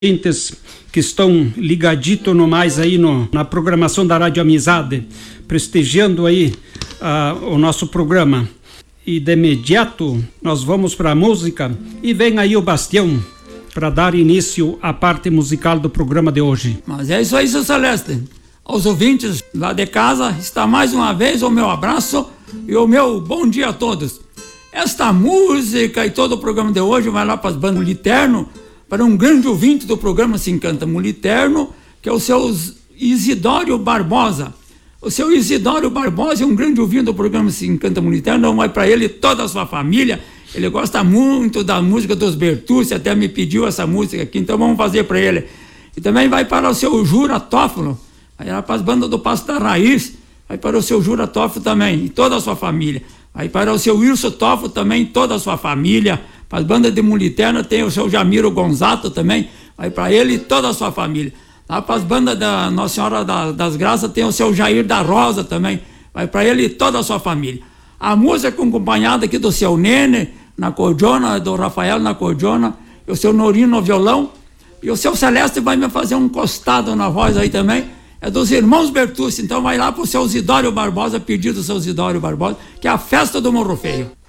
ouvintes que estão ligaditos no mais aí na programação da Rádio Amizade, prestigiando aí o nosso programa. E de imediato nós vamos para a música e vem aí o Bastião para dar início à parte musical do programa de hoje. Mas é isso aí, seu Celeste. Aos ouvintes lá de casa, está mais uma vez o meu abraço e o meu bom dia a todos. Esta música e todo o programa de hoje vai lá para as bandas Muliterno, para um grande ouvinte do programa Se Encanta Muliterno, que é o seu Isidório Barbosa. O seu Isidório Barbosa é um grande ouvinte do programa Se Encanta Muliterno, então vai para ele e toda a sua família. Ele gosta muito da música dos Bertucci, até me pediu essa música aqui, então vamos fazer para ele. E também vai para o seu Jura Tófilo, vai lá para as bandas do Passo da Raiz, vai para o seu Jura Tófilo também, e toda a sua família. Vai para o seu Wilson Tófilo também, toda a sua família. Para as bandas de Muliterno tem o seu Jamiro Gonzato também, vai para ele e toda a sua família. Lá para as bandas da Nossa Senhora das Graças tem o seu Jair da Rosa também, vai para ele e toda a sua família. A música acompanhada aqui do seu Nene na cordiona, do Rafael na cordiona, e o seu Norino no violão, e o seu Celeste vai me fazer um costado na voz aí também, é dos irmãos Bertucci. Então vai lá pro seu Isidório Barbosa, pedido do seu Isidório Barbosa, que é a festa do Morro Feio.